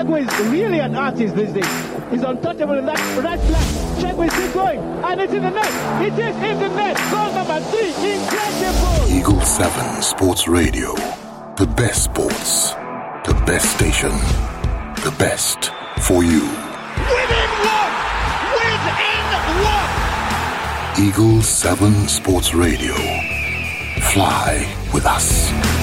Chegwe is really an artist these days. He's untouchable in that right flank. Chegwe is still going, and it's in the net. It is in the net. Goal number 3. Incredible. Eagle 7 Sports Radio. The best sports. The best station. The best for you. Within one! Eagle 7 Sports Radio. Fly with us.